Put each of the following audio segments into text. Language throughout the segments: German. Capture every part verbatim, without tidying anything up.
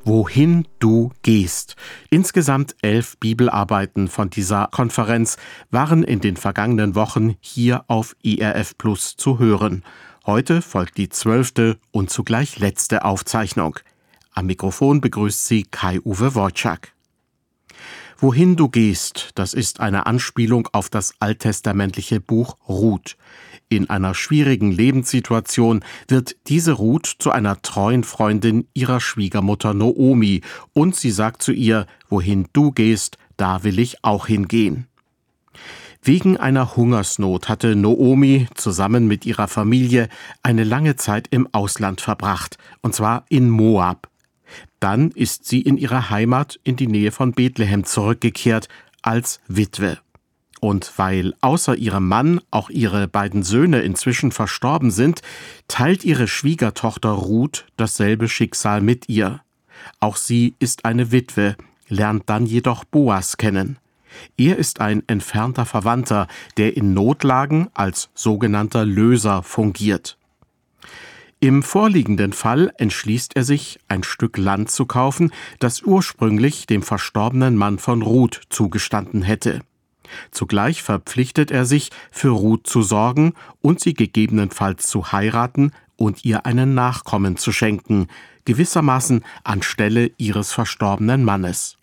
Wohin du gehst. Insgesamt elf Bibelarbeiten von dieser Konferenz waren in den vergangenen Wochen hier auf I R F Plus zu hören. Heute folgt die zwölfte und zugleich letzte Aufzeichnung. Am Mikrofon begrüßt sie Kai-Uwe Wojczak. Wohin du gehst, das ist eine Anspielung auf das alttestamentliche Buch Ruth. In einer schwierigen Lebenssituation wird diese Ruth zu einer treuen Freundin ihrer Schwiegermutter Noomi und sie sagt zu ihr, wohin du gehst, da will ich auch hingehen. Wegen einer Hungersnot hatte Noomi zusammen mit ihrer Familie eine lange Zeit im Ausland verbracht, und zwar in Moab. Dann ist sie in ihre Heimat in die Nähe von Bethlehem zurückgekehrt als Witwe. Und weil außer ihrem Mann auch ihre beiden Söhne inzwischen verstorben sind, teilt ihre Schwiegertochter Ruth dasselbe Schicksal mit ihr. Auch sie ist eine Witwe, lernt dann jedoch Boas kennen. Er ist ein entfernter Verwandter, der in Notlagen als sogenannter Löser fungiert. Im vorliegenden Fall entschließt er sich, ein Stück Land zu kaufen, das ursprünglich dem verstorbenen Mann von Ruth zugestanden hätte. Zugleich verpflichtet er sich, für Ruth zu sorgen und sie gegebenenfalls zu heiraten und ihr einen Nachkommen zu schenken, gewissermaßen anstelle ihres verstorbenen Mannes.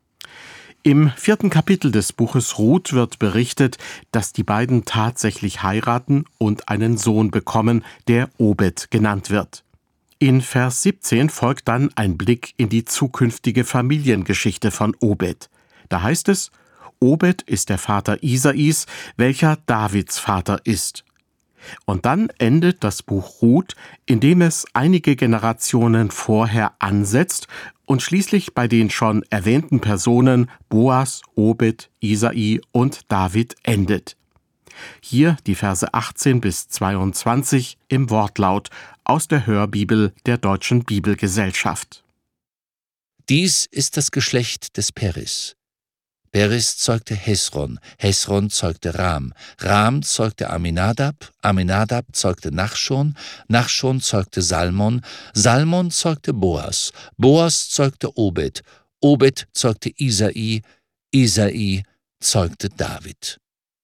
Im vierten Kapitel des Buches Ruth wird berichtet, dass die beiden tatsächlich heiraten und einen Sohn bekommen, der Obed genannt wird. In Vers siebzehn folgt dann ein Blick in die zukünftige Familiengeschichte von Obed. Da heißt es: Obed ist der Vater Isais, welcher Davids Vater ist. Und dann endet das Buch Ruth, indem es einige Generationen vorher ansetzt und schließlich bei den schon erwähnten Personen Boas, Obed, Isai und David endet. Hier die Verse achtzehn bis zweiundzwanzig im Wortlaut aus der Hörbibel der Deutschen Bibelgesellschaft. Dies ist das Geschlecht des Peris. Peris zeugte Hesron, Hesron zeugte Ram, Ram zeugte Aminadab, Aminadab zeugte Nachschon, Nachschon zeugte Salmon, Salmon zeugte Boas, Boas zeugte Obed, Obed zeugte Isai, Isai zeugte David.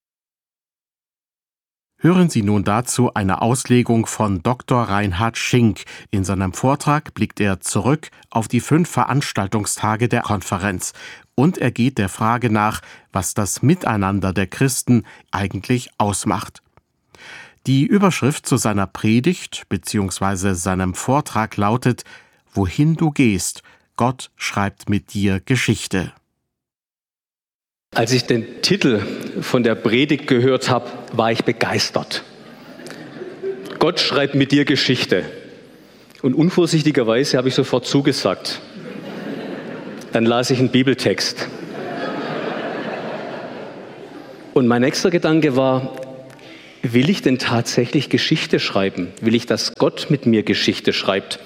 Hören Sie nun dazu eine Auslegung von Doktor Reinhard Schink. In seinem Vortrag blickt er zurück auf die fünf Veranstaltungstage der Konferenz und er geht der Frage nach, was das Miteinander der Christen eigentlich ausmacht. Die Überschrift zu seiner Predigt bzw. seinem Vortrag lautet: Wohin du gehst, Gott schreibt mit dir Geschichte. Als ich den Titel von der Predigt gehört habe, war ich begeistert. Gott schreibt mit dir Geschichte. Und unvorsichtigerweise habe ich sofort zugesagt. Dann las ich einen Bibeltext. Und mein nächster Gedanke war: Will ich denn tatsächlich Geschichte schreiben? Will ich, dass Gott mit mir Geschichte schreibt?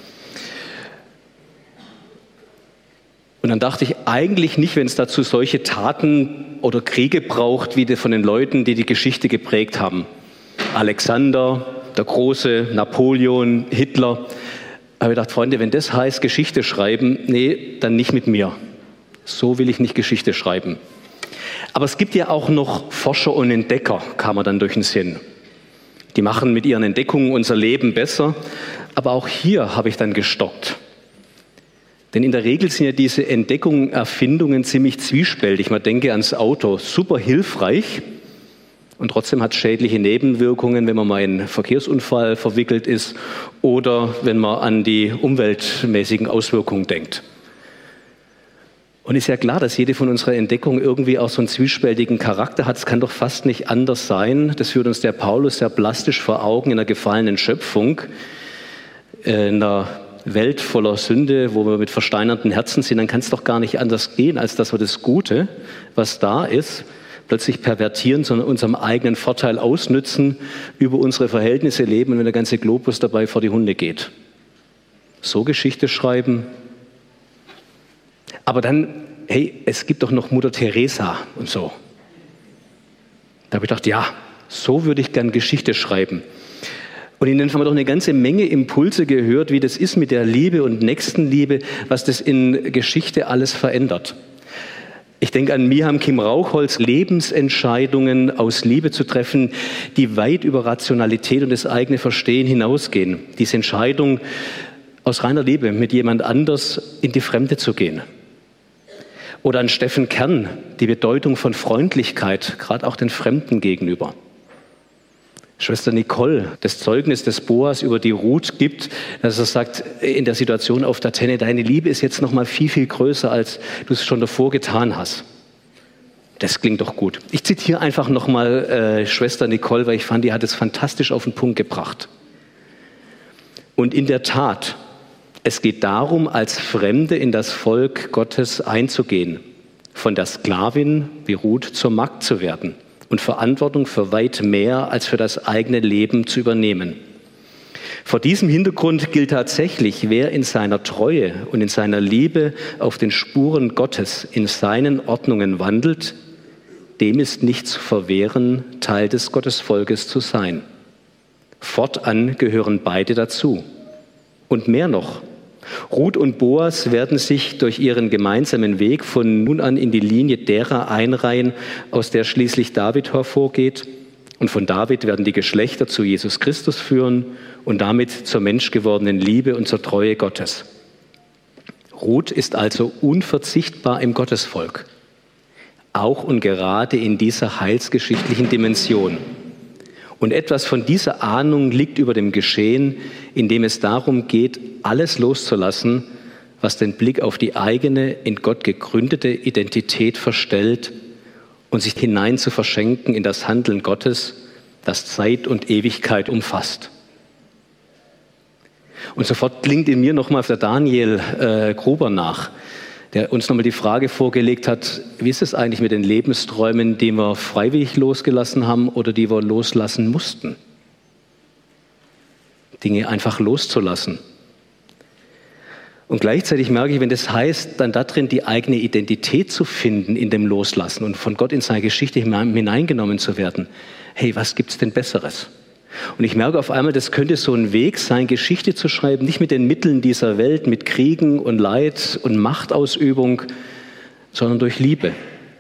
Und dann dachte ich, eigentlich nicht, wenn es dazu solche Taten oder Kriege braucht, wie die von den Leuten, die die Geschichte geprägt haben. Alexander, der Große, Napoleon, Hitler. Aber ich dachte, Freunde, wenn das heißt Geschichte schreiben, nee, dann nicht mit mir. So will ich nicht Geschichte schreiben. Aber es gibt ja auch noch Forscher und Entdecker, kam mir dann durch den Sinn. Die machen mit ihren Entdeckungen unser Leben besser. Aber auch hier habe ich dann gestockt. Denn in der Regel sind ja diese Entdeckungen, Erfindungen ziemlich zwiespältig. Man denke ans Auto, super hilfreich und trotzdem hat es schädliche Nebenwirkungen, wenn man mal in einen Verkehrsunfall verwickelt ist oder wenn man an die umweltmäßigen Auswirkungen denkt. Und ist ja klar, dass jede von unseren Entdeckungen irgendwie auch so einen zwiespältigen Charakter hat. Es kann doch fast nicht anders sein. Das führt uns der Paulus sehr plastisch vor Augen in der gefallenen Schöpfung, in einer Welt voller Sünde, wo wir mit versteinerten Herzen sind. Dann kann es doch gar nicht anders gehen, als dass wir das Gute, was da ist, plötzlich pervertieren, sondern unserem eigenen Vorteil ausnützen, über unsere Verhältnisse leben und wenn der ganze Globus dabei vor die Hunde geht. So Geschichte schreiben. Aber dann, hey, es gibt doch noch Mutter Teresa und so. Da habe ich gedacht, ja, so würde ich gern Geschichte schreiben. Und in denen haben wir doch eine ganze Menge Impulse gehört, wie das ist mit der Liebe und Nächstenliebe, was das in Geschichte alles verändert. Ich denke an Miham Kim Rauchholz, Lebensentscheidungen aus Liebe zu treffen, die weit über Rationalität und das eigene Verstehen hinausgehen. Diese Entscheidung, aus reiner Liebe mit jemand anders in die Fremde zu gehen. Oder an Steffen Kern, die Bedeutung von Freundlichkeit, gerade auch den Fremden gegenüber. Schwester Nicole, das Zeugnis des Boas über die Ruth gibt, dass er sagt, in der Situation auf der Tenne, deine Liebe ist jetzt noch mal viel, viel größer, als du es schon davor getan hast. Das klingt doch gut. Ich zitiere einfach noch mal äh, Schwester Nicole, weil ich fand, die hat es fantastisch auf den Punkt gebracht. Und in der Tat, es geht darum, als Fremde in das Volk Gottes einzugehen, von der Sklavin wie Ruth zur Magd zu werden und Verantwortung für weit mehr als für das eigene Leben zu übernehmen. Vor diesem Hintergrund gilt tatsächlich, wer in seiner Treue und in seiner Liebe auf den Spuren Gottes in seinen Ordnungen wandelt, dem ist nicht zu verwehren, Teil des Gottesvolkes zu sein. Fortan gehören beide dazu. Und mehr noch, Ruth und Boas werden sich durch ihren gemeinsamen Weg von nun an in die Linie derer einreihen, aus der schließlich David hervorgeht. Und von David werden die Geschlechter zu Jesus Christus führen und damit zur menschgewordenen Liebe und zur Treue Gottes. Ruth ist also unverzichtbar im Gottesvolk, auch und gerade in dieser heilsgeschichtlichen Dimension. Und etwas von dieser Ahnung liegt über dem Geschehen, in dem es darum geht, alles loszulassen, was den Blick auf die eigene, in Gott gegründete Identität verstellt und sich hinein zu verschenken in das Handeln Gottes, das Zeit und Ewigkeit umfasst. Und sofort klingt in mir nochmal der Daniel äh, Gruber nach, der uns nochmal die Frage vorgelegt hat, wie ist es eigentlich mit den Lebensträumen, die wir freiwillig losgelassen haben oder die wir loslassen mussten? Dinge einfach loszulassen. Und gleichzeitig merke ich, wenn das heißt, dann darin die eigene Identität zu finden in dem Loslassen und von Gott in seine Geschichte hineingenommen zu werden, hey, was gibt's denn Besseres? Und ich merke auf einmal, das könnte so ein Weg sein, Geschichte zu schreiben, nicht mit den Mitteln dieser Welt, mit Kriegen und Leid und Machtausübung, sondern durch Liebe.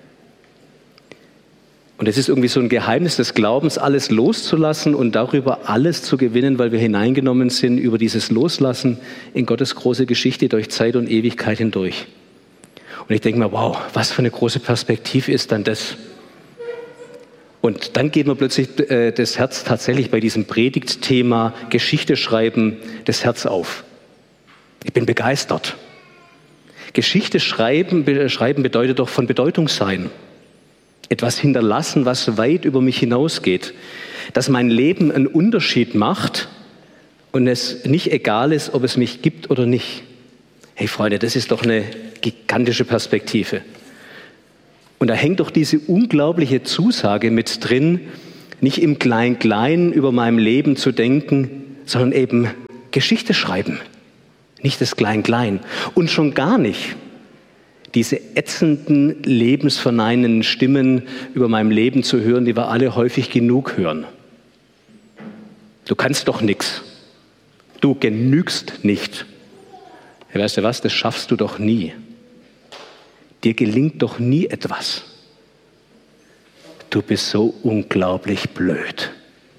Und es ist irgendwie so ein Geheimnis des Glaubens, alles loszulassen und darüber alles zu gewinnen, weil wir hineingenommen sind über dieses Loslassen in Gottes große Geschichte durch Zeit und Ewigkeit hindurch. Und ich denke mir, wow, was für eine große Perspektive ist dann das? Und dann geht mir plötzlich äh, das Herz tatsächlich bei diesem Predigtthema Geschichte schreiben, das Herz auf. Ich bin begeistert. Geschichte schreiben, be- schreiben bedeutet doch von Bedeutung sein. Etwas hinterlassen, was weit über mich hinausgeht. Dass mein Leben einen Unterschied macht und es nicht egal ist, ob es mich gibt oder nicht. Hey Freunde, das ist doch eine gigantische Perspektive. Und da hängt doch diese unglaubliche Zusage mit drin, nicht im Klein-Klein über meinem Leben zu denken, sondern eben Geschichte schreiben. Nicht das Klein-Klein. Und schon gar nicht diese ätzenden, lebensverneinenden Stimmen über meinem Leben zu hören, die wir alle häufig genug hören. Du kannst doch nichts. Du genügst nicht. Ja, weißt du was, das schaffst du doch nie. Dir gelingt doch nie etwas. Du bist so unglaublich blöd.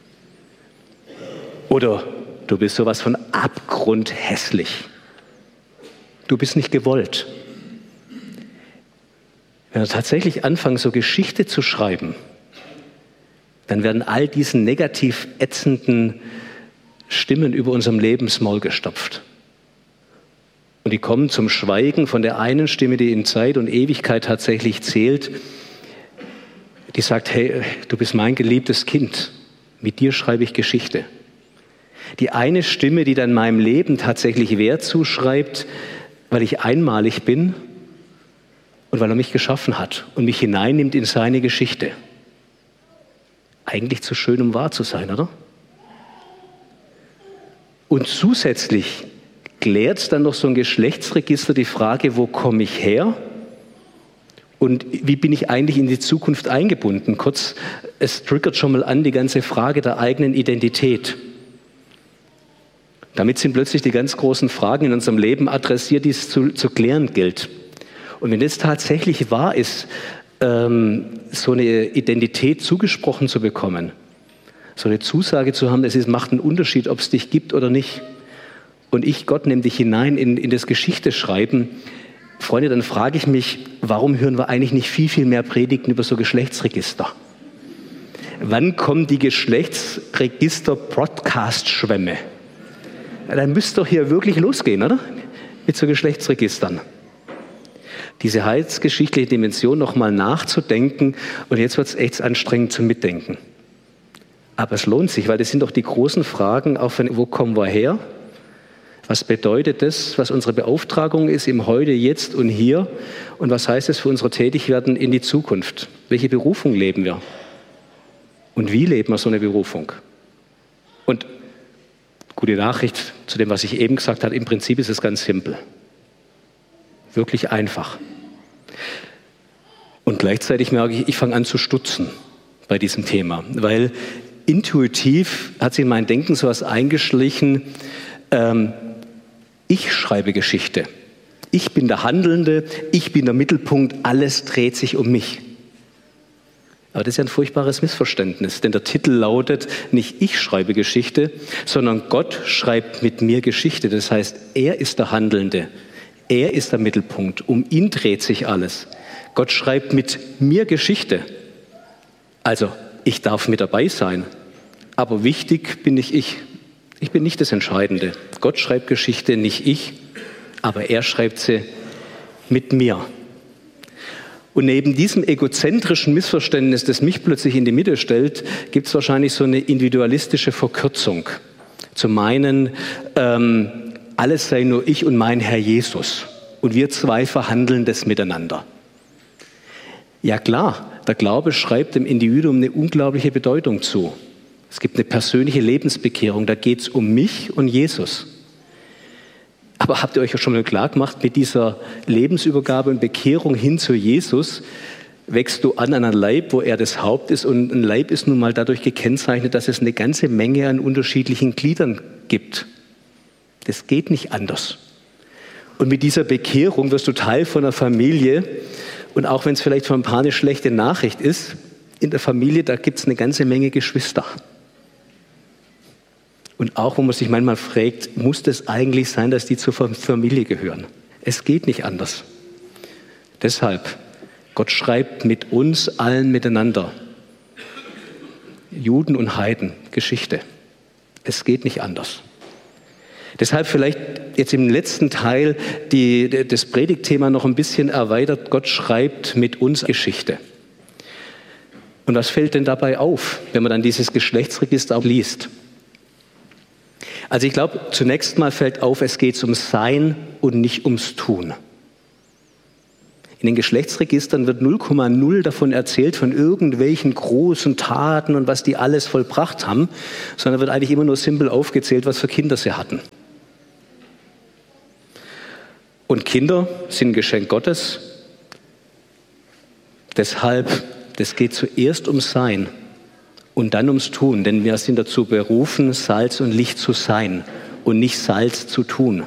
Oder du bist sowas von abgrundhässlich. Du bist nicht gewollt. Wenn wir tatsächlich anfangen, so Geschichte zu schreiben, dann werden all diesen negativ ätzenden Stimmen über unserem Lebensmaul gestopft. Und die kommen zum Schweigen von der einen Stimme, die in Zeit und Ewigkeit tatsächlich zählt, die sagt, hey, du bist mein geliebtes Kind, mit dir schreibe ich Geschichte. Die eine Stimme, die dann meinem Leben tatsächlich Wert zuschreibt, weil ich einmalig bin und weil er mich geschaffen hat und mich hineinnimmt in seine Geschichte. Eigentlich zu schön, um wahr zu sein, oder? Und zusätzlich klärt dann noch so ein Geschlechtsregister die Frage, wo komme ich her und wie bin ich eigentlich in die Zukunft eingebunden? Kurz, es triggert schon mal an die ganze Frage der eigenen Identität. Damit sind plötzlich die ganz großen Fragen in unserem Leben adressiert, die es zu, zu klären gilt. Und wenn es tatsächlich wahr ist, ähm, so eine Identität zugesprochen zu bekommen, so eine Zusage zu haben, es ist, macht einen Unterschied, ob es dich gibt oder nicht. Und ich, Gott, nehme dich hinein in, in das Geschichteschreiben. Freunde, dann frage ich mich, warum hören wir eigentlich nicht viel, viel mehr Predigten über so Geschlechtsregister? Wann kommen die Geschlechtsregister-Broadcast-Schwämme? Ja, dann müsste doch hier wirklich losgehen, oder? Mit so Geschlechtsregistern. Diese heilsgeschichtliche Dimension nochmal nachzudenken, und jetzt wird es echt anstrengend zum Mitdenken. Aber es lohnt sich, weil das sind doch die großen Fragen, auch von, wo kommen wir her? Was bedeutet das, was unsere Beauftragung ist im Heute, Jetzt und Hier? Und was heißt es für unser Tätigwerden in die Zukunft? Welche Berufung leben wir? Und wie leben wir so eine Berufung? Und gute Nachricht zu dem, was ich eben gesagt habe, im Prinzip ist es ganz simpel. Wirklich einfach. Und gleichzeitig merke ich, ich fange an zu stutzen bei diesem Thema, weil intuitiv hat sich in mein Denken so etwas eingeschlichen, ähm, ich schreibe Geschichte. Ich bin der Handelnde, ich bin der Mittelpunkt, alles dreht sich um mich. Aber das ist ja ein furchtbares Missverständnis, denn der Titel lautet nicht ich schreibe Geschichte, sondern Gott schreibt mit mir Geschichte. Das heißt, er ist der Handelnde, er ist der Mittelpunkt, um ihn dreht sich alles. Gott schreibt mit mir Geschichte. Also, ich darf mit dabei sein, aber wichtig bin nicht ich. Ich bin nicht das Entscheidende. Gott schreibt Geschichte, nicht ich, aber er schreibt sie mit mir. Und neben diesem egozentrischen Missverständnis, das mich plötzlich in die Mitte stellt, gibt es wahrscheinlich so eine individualistische Verkürzung. Zu meinen, ähm, alles sei nur ich und mein Herr Jesus. Und wir zwei verhandeln das miteinander. Ja klar, der Glaube schreibt dem Individuum eine unglaubliche Bedeutung zu. Es gibt eine persönliche Lebensbekehrung, da geht es um mich und Jesus. Aber habt ihr euch ja schon mal klar gemacht, mit dieser Lebensübergabe und Bekehrung hin zu Jesus wächst du an einem Leib, wo er das Haupt ist. Und ein Leib ist nun mal dadurch gekennzeichnet, dass es eine ganze Menge an unterschiedlichen Gliedern gibt. Das geht nicht anders. Und mit dieser Bekehrung wirst du Teil von einer Familie. Und auch wenn es vielleicht für ein paar eine schlechte Nachricht ist, in der Familie, da gibt es eine ganze Menge Geschwister. Und auch, wo man sich manchmal fragt, muss das eigentlich sein, dass die zur Familie gehören? Es geht nicht anders. Deshalb, Gott schreibt mit uns allen miteinander, Juden und Heiden, Geschichte. Es geht nicht anders. Deshalb vielleicht jetzt im letzten Teil die, das Predigtthema noch ein bisschen erweitert. Gott schreibt mit uns Geschichte. Und was fällt denn dabei auf, wenn man dann dieses Geschlechtsregister auch liest? Also ich glaube, zunächst mal fällt auf, es geht ums Sein und nicht ums Tun. In den Geschlechtsregistern wird null Komma null davon erzählt, von irgendwelchen großen Taten und was die alles vollbracht haben, sondern wird eigentlich immer nur simpel aufgezählt, was für Kinder sie hatten. Und Kinder sind ein Geschenk Gottes. Deshalb, das geht zuerst ums Sein und dann ums Tun, denn wir sind dazu berufen, Salz und Licht zu sein und nicht Salz zu tun.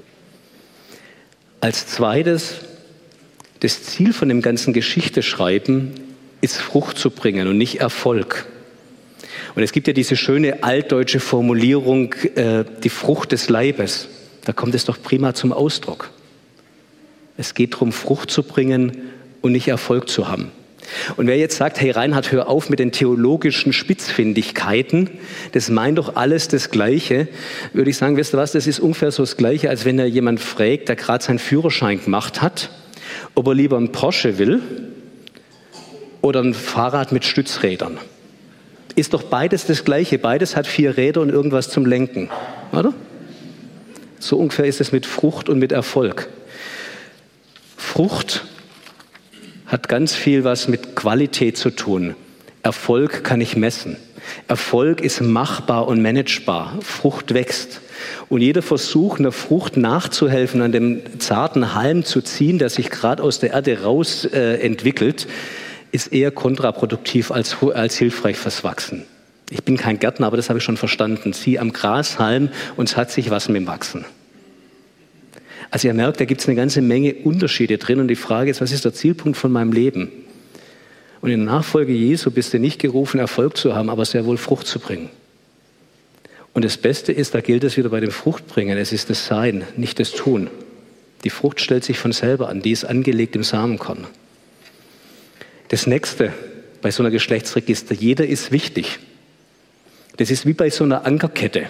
Als zweites, das Ziel von dem ganzen Geschichteschreiben ist, Frucht zu bringen und nicht Erfolg. Und es gibt ja diese schöne altdeutsche Formulierung, äh, die Frucht des Leibes. Da kommt es doch prima zum Ausdruck. Es geht darum, Frucht zu bringen und nicht Erfolg zu haben. Und wer jetzt sagt, hey Reinhard, hör auf mit den theologischen Spitzfindigkeiten, das meint doch alles das Gleiche, würde ich sagen, weißt du was, das ist ungefähr so das Gleiche, als wenn er jemand fragt, der gerade seinen Führerschein gemacht hat, ob er lieber einen Porsche will oder ein Fahrrad mit Stützrädern. Ist doch beides das Gleiche, beides hat vier Räder und irgendwas zum Lenken, oder? So ungefähr ist es mit Frucht und mit Erfolg. Frucht hat ganz viel was mit Qualität zu tun. Erfolg kann ich messen. Erfolg ist machbar und managebar. Frucht wächst. Und jeder Versuch, einer Frucht nachzuhelfen, an dem zarten Halm zu ziehen, der sich gerade aus der Erde raus äh, entwickelt, ist eher kontraproduktiv als, als hilfreich fürs Wachsen. Ich bin kein Gärtner, aber das habe ich schon verstanden. Sieh am Grashalm und es hat sich was mit dem Wachsen. Also ihr merkt, da gibt es eine ganze Menge Unterschiede drin und die Frage ist, was ist der Zielpunkt von meinem Leben? Und in der Nachfolge Jesu bist du nicht gerufen, Erfolg zu haben, aber sehr wohl Frucht zu bringen. Und das Beste ist, da gilt es wieder bei dem Fruchtbringen, es ist das Sein, nicht das Tun. Die Frucht stellt sich von selber an, die ist angelegt im Samenkorn. Das Nächste bei so einer Geschlechtsregister, jeder ist wichtig. Das ist wie bei so einer Ankerkette.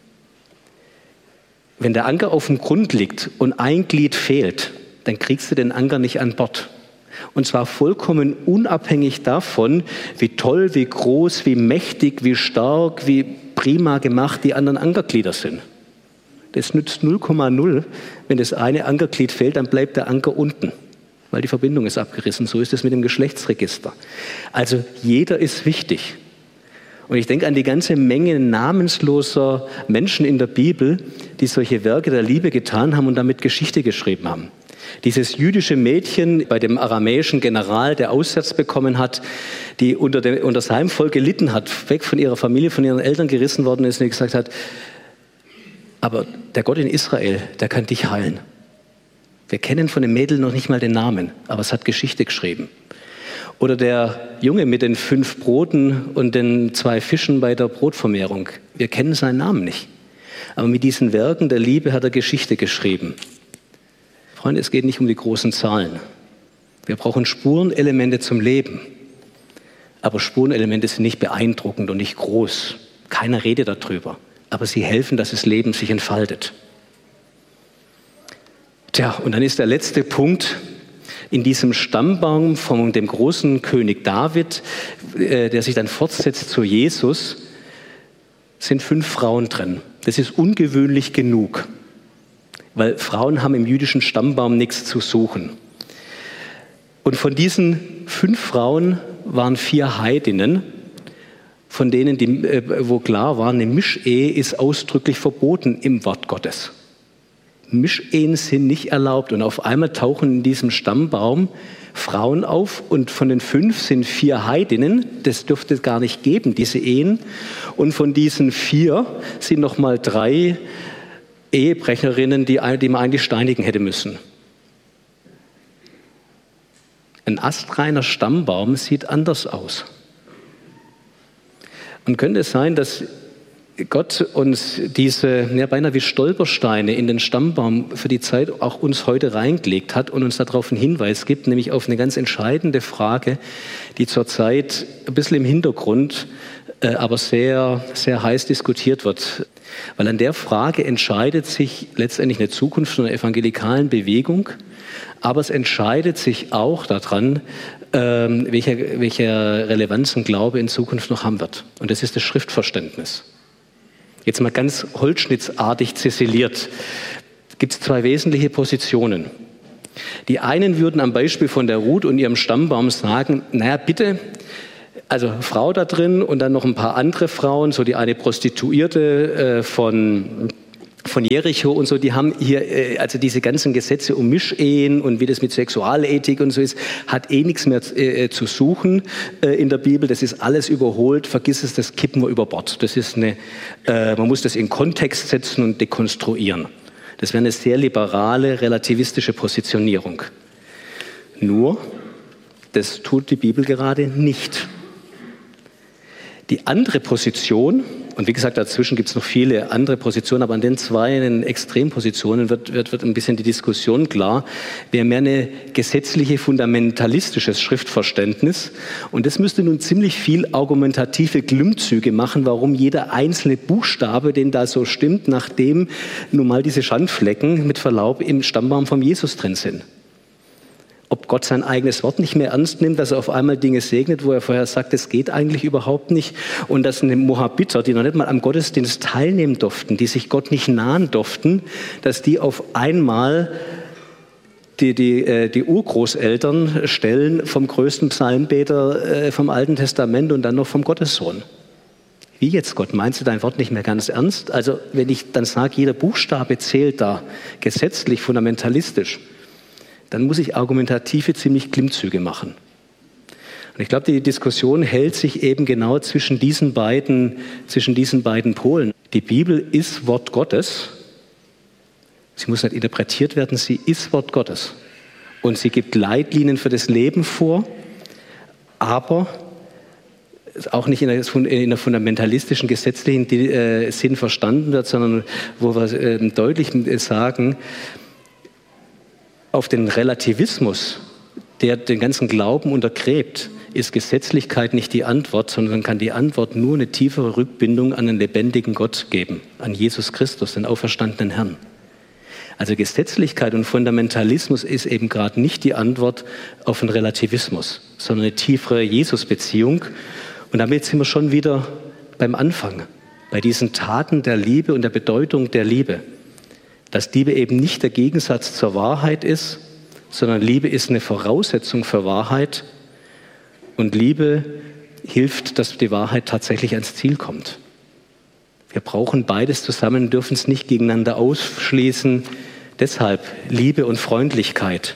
Wenn der Anker auf dem Grund liegt und ein Glied fehlt, dann kriegst du den Anker nicht an Bord. Und zwar vollkommen unabhängig davon, wie toll, wie groß, wie mächtig, wie stark, wie prima gemacht die anderen Ankerglieder sind. Das nützt null Komma null. Wenn das eine Ankerglied fehlt, dann bleibt der Anker unten, weil die Verbindung ist abgerissen. So ist es mit dem Geschlechtsregister. Also jeder ist wichtig. Und ich denke an die ganze Menge namensloser Menschen in der Bibel, die solche Werke der Liebe getan haben und damit Geschichte geschrieben haben. Dieses jüdische Mädchen bei dem aramäischen General, der Aussatz bekommen hat, die unter, dem, unter seinem Volk gelitten hat, weg von ihrer Familie, von ihren Eltern gerissen worden ist und gesagt hat, aber der Gott in Israel, der kann dich heilen. Wir kennen von dem Mädel noch nicht mal den Namen, aber es hat Geschichte geschrieben. Oder der Junge mit den fünf Broten und den zwei Fischen bei der Brotvermehrung. Wir kennen seinen Namen nicht. Aber mit diesen Werken der Liebe hat er Geschichte geschrieben. Freunde, es geht nicht um die großen Zahlen. Wir brauchen Spurenelemente zum Leben. Aber Spurenelemente sind nicht beeindruckend und nicht groß. Keiner redet darüber. Aber sie helfen, dass das Leben sich entfaltet. Tja, und dann ist der letzte Punkt. In diesem Stammbaum von dem großen König David, äh, der sich dann fortsetzt zu Jesus, sind fünf Frauen drin. Das ist ungewöhnlich genug, weil Frauen haben im jüdischen Stammbaum nichts zu suchen. Und von diesen fünf Frauen waren vier Heidinnen, von denen, die, äh, wo klar war, eine Mischehe ist ausdrücklich verboten im Wort Gottes. Mischehen sind nicht erlaubt und auf einmal tauchen in diesem Stammbaum Frauen auf und von den fünf sind vier Heidinnen, das dürfte es gar nicht geben, diese Ehen. Und von diesen vier sind nochmal drei Ehebrecherinnen, die, die man eigentlich steinigen hätte müssen. Ein astreiner Stammbaum sieht anders aus. Und könnte es sein, dass Gott uns diese, ja, beinahe wie Stolpersteine in den Stammbaum für die Zeit auch uns heute reingelegt hat und uns darauf einen Hinweis gibt, nämlich auf eine ganz entscheidende Frage, die zurzeit ein bisschen im Hintergrund, äh, aber sehr, sehr heiß diskutiert wird. Weil an der Frage entscheidet sich letztendlich eine Zukunft einer evangelikalen Bewegung, aber es entscheidet sich auch daran, ähm, welche, welche Relevanz ein Glaube in Zukunft noch haben wird. Und das ist das Schriftverständnis. Jetzt mal ganz holzschnittartig ziseliert, gibt es zwei wesentliche Positionen. Die einen würden am Beispiel von der Ruth und ihrem Stammbaum sagen, naja bitte, also Frau da drin und dann noch ein paar andere Frauen, so die eine Prostituierte äh, von, von Jericho und so, die haben hier, äh, also diese ganzen Gesetze um Mischehen und wie das mit Sexualethik und so ist, hat eh nichts mehr äh, zu suchen äh, in der Bibel. Das ist alles überholt, vergiss es, das kippen wir über Bord. Das ist eine, äh, man muss das in Kontext setzen und dekonstruieren. Das wäre eine sehr liberale, relativistische Positionierung. Nur, das tut die Bibel gerade nicht. Die andere Position, und wie gesagt, dazwischen gibt es noch viele andere Positionen, aber an den zwei Extrempositionen wird, wird, wird ein bisschen die Diskussion klar, wäre mehr eine gesetzliche, fundamentalistisches Schriftverständnis. Und das müsste nun ziemlich viel argumentative Glimmzüge machen, warum jeder einzelne Buchstabe, den da so stimmt, nachdem nun mal diese Schandflecken mit Verlaub im Stammbaum von Jesus drin sind. Ob Gott sein eigenes Wort nicht mehr ernst nimmt, dass er auf einmal Dinge segnet, wo er vorher sagt, das geht eigentlich überhaupt nicht. Und dass eine Moabiter, die noch nicht mal am Gottesdienst teilnehmen durften, die sich Gott nicht nahen durften, dass die auf einmal die, die, die Urgroßeltern stellen vom größten Psalmbeter vom Alten Testament und dann noch vom Gottessohn. Wie jetzt, Gott? Meinst du dein Wort nicht mehr ganz ernst? Also wenn ich dann sage, jeder Buchstabe zählt da, gesetzlich, fundamentalistisch, dann muss ich argumentative ziemlich Klimmzüge machen. Und Und ich glaube, die Diskussion hält sich eben genau zwischen diesen beiden, zwischen diesen beiden Polen. Die Bibel ist Wort Gottes. Sie muss nicht interpretiert werden, sie ist Wort Gottes. Und sie gibt Leitlinien für das Leben vor, aber auch nicht in einer fundamentalistischen, gesetzlichen Sinn verstanden wird, sondern wo wir deutlich sagen, auf den Relativismus, der den ganzen Glauben untergräbt, ist Gesetzlichkeit nicht die Antwort, sondern kann die Antwort nur eine tiefere Rückbindung an den lebendigen Gott geben, an Jesus Christus, den auferstandenen Herrn. Also Gesetzlichkeit und Fundamentalismus ist eben gerade nicht die Antwort auf den Relativismus, sondern eine tiefere Jesus-Beziehung. Und damit sind wir schon wieder beim Anfang, bei diesen Taten der Liebe und der Bedeutung der Liebe. Dass Liebe eben nicht der Gegensatz zur Wahrheit ist, sondern Liebe ist eine Voraussetzung für Wahrheit. Und Liebe hilft, dass die Wahrheit tatsächlich ans Ziel kommt. Wir brauchen beides zusammen, dürfen es nicht gegeneinander ausschließen. Deshalb Liebe und Freundlichkeit.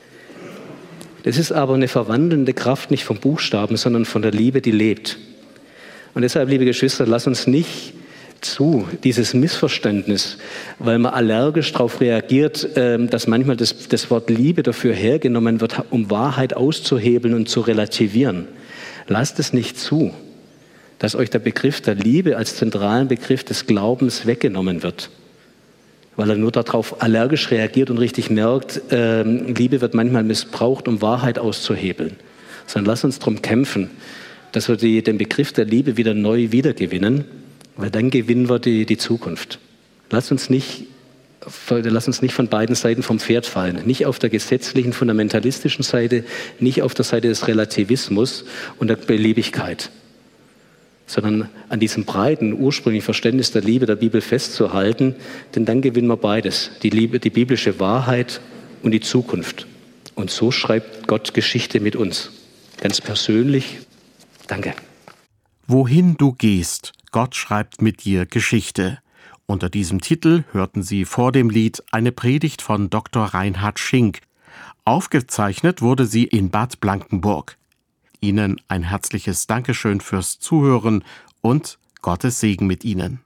Das ist aber eine verwandelnde Kraft nicht vom Buchstaben, sondern von der Liebe, die lebt. Und deshalb, liebe Geschwister, lass uns nicht zu, dieses Missverständnis, weil man allergisch darauf reagiert, dass manchmal das, das Wort Liebe dafür hergenommen wird, um Wahrheit auszuhebeln und zu relativieren. Lasst es nicht zu, dass euch der Begriff der Liebe als zentralen Begriff des Glaubens weggenommen wird, weil er nur darauf allergisch reagiert und richtig merkt, äh, Liebe wird manchmal missbraucht, um Wahrheit auszuhebeln. Sondern lasst uns darum kämpfen, dass wir die, den Begriff der Liebe wieder neu wiedergewinnen, weil dann gewinnen wir die, die Zukunft. Lasst uns nicht, lasst uns nicht von beiden Seiten vom Pferd fallen. Nicht auf der gesetzlichen, fundamentalistischen Seite, nicht auf der Seite des Relativismus und der Beliebigkeit, sondern an diesem breiten, ursprünglichen Verständnis der Liebe der Bibel festzuhalten, denn dann gewinnen wir beides, die Liebe, die biblische Wahrheit und die Zukunft. Und so schreibt Gott Geschichte mit uns. Ganz persönlich, danke. Wohin du gehst, Gott schreibt mit dir Geschichte. Unter diesem Titel hörten Sie vor dem Lied eine Predigt von Doktor Reinhard Schink. Aufgezeichnet wurde sie in Bad Blankenburg. Ihnen ein herzliches Dankeschön fürs Zuhören und Gottes Segen mit Ihnen.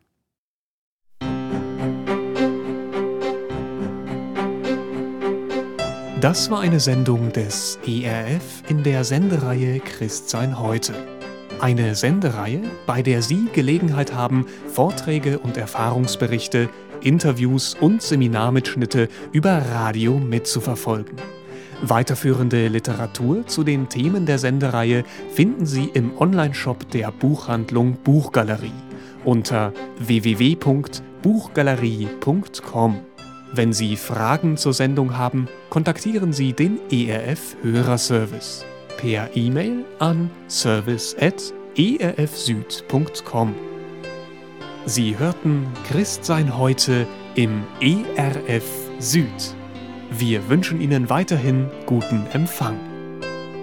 Das war eine Sendung des E R F in der Sendereihe Christsein heute. Eine Sendereihe, bei der Sie Gelegenheit haben, Vorträge und Erfahrungsberichte, Interviews und Seminarmitschnitte über Radio mitzuverfolgen. Weiterführende Literatur zu den Themen der Sendereihe finden Sie im Onlineshop der Buchhandlung Buchgalerie unter w w w punkt buchgalerie punkt com. Wenn Sie Fragen zur Sendung haben, kontaktieren Sie den E R F Hörerservice per E-Mail an service at e r f süd punkt com. Sie hörten Christsein heute im E R F Süd. Wir wünschen Ihnen weiterhin guten Empfang.